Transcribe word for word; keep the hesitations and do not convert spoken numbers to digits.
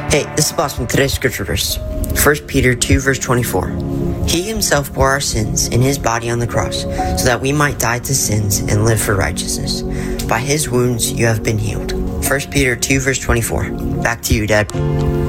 Hey, this is Boss from today's scripture verse. First Peter two verse twenty-four. He himself bore our sins in his body on the cross, so that we might die to sins and live for righteousness. By his wounds you have been healed. First Peter two verse twenty-four. Back to you, Dad.